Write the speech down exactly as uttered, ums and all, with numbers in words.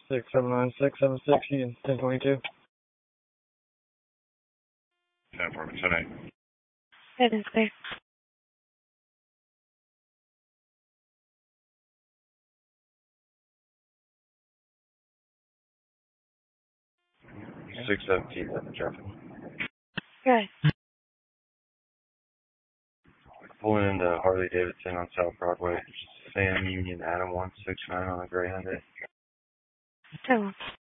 six seven nine six seven six, Union ten twenty-two. ten four, ten eight. That is clear. six seventeen at the traffic. Good. Pulling into Harley Davidson on South Broadway. Sam Union Adam one six nine on the Greyhound. Two.